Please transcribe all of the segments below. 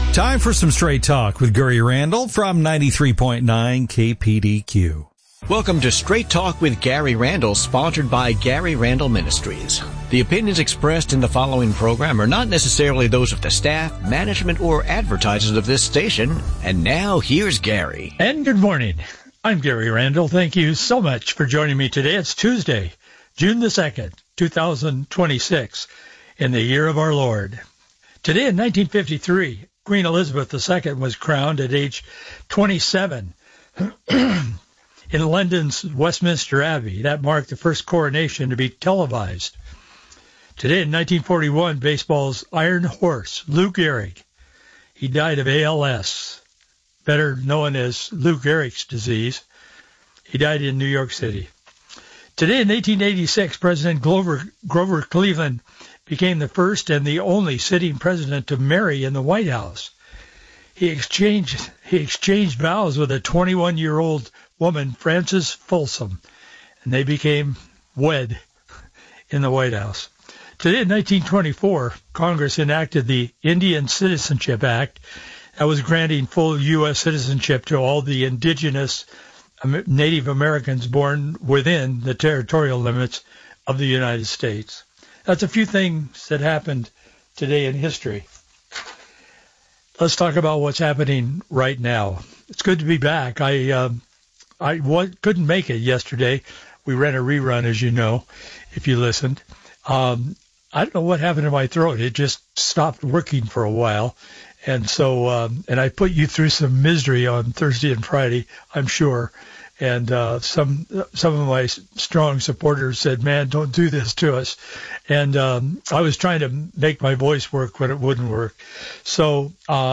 Time for some straight talk with Gary Randall from 93.9 KPDQ. Welcome to Straight Talk with Gary Randall, sponsored by Gary Randall Ministries. The opinions expressed in the following program are not necessarily those of the staff, management, or advertisers of this station. And now, here's Gary. And good morning. I'm Gary Randall. Thank you so much for joining me today. It's Tuesday, June the 2nd, 2026, in the year of our Lord. Today in 1953, Queen Elizabeth II was crowned at age 27 in London's Westminster Abbey. That marked the first coronation to be televised. Today in 1941, baseball's Iron Horse, Lou Gehrig. He died of ALS, better known as Lou Gehrig's disease. He died in New York City. Today in 1886, President Grover Cleveland became the first and the only sitting president to marry in the White House. He exchanged vows with a 21-year-old woman, Frances Folsom, and they became wed in the White House. Today in 1924, Congress enacted the Indian Citizenship Act that was granting full U.S. citizenship to all the indigenous Native Americans born within the territorial limits of the United States. That's a few things that happened today in history. Let's talk about what's happening right now. It's good to be back. I couldn't make it yesterday. We ran a rerun, as you know, if you listened. I don't know what happened to my throat. It just stopped working for a while. And so, and I put you through some misery on Thursday and Friday, I'm sure. And some of my strong supporters said, man, don't do this to us. And I was trying to make my voice work when it wouldn't work. So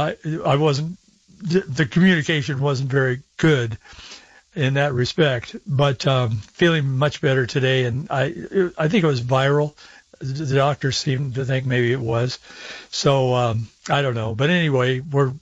the communication wasn't very good in that respect. But feeling much better today. And I think it was viral. The doctors seemed to think maybe it was. So I don't know. But anyway, we're